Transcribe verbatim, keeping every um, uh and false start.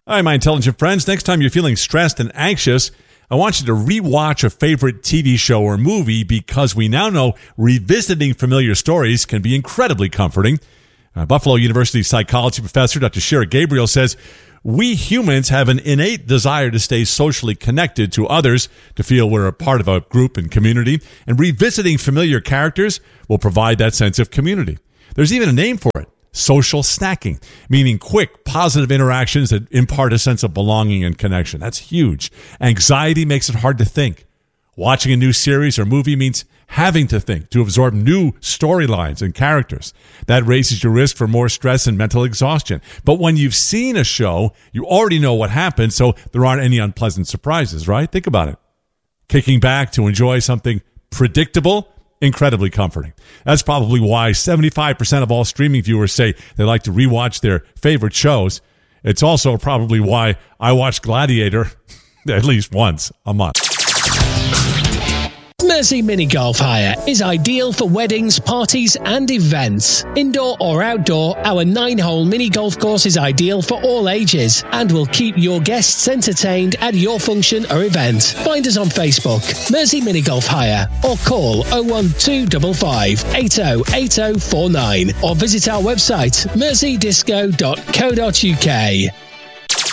Hi, my intelligent friends. Next time you're feeling stressed and anxious, I want you to rewatch a favorite T V show or movie because we now know revisiting familiar stories can be incredibly comforting. Uh, Buffalo University psychology professor Doctor Shira Gabriel says, we humans have an innate desire to stay socially connected to others, to feel we're a part of a group and community, and revisiting familiar characters will provide that sense of community. There's even a name for it. Social snacking, meaning quick, positive interactions that impart a sense of belonging and connection. That's huge. Anxiety makes it hard to think. Watching a new series or movie means having to think, to absorb new storylines and characters. That raises your risk for more stress and mental exhaustion. But when you've seen a show, you already know what happened, so there aren't any unpleasant surprises, right? Think about it. Kicking back to enjoy something predictable, incredibly comforting. That's probably why seventy-five percent of all streaming viewers say they like to rewatch their favorite shows. It's also probably why I watch Gladiator at least once a month. Mersey Mini Golf Hire is ideal for weddings, parties and events. Indoor or outdoor, our nine-hole mini golf course is ideal for all ages and will keep your guests entertained at your function or event. Find us on Facebook, Mersey Mini Golf Hire, or call oh one two five five, eight oh eight oh four nine or visit our website, mersey disco dot co dot uk.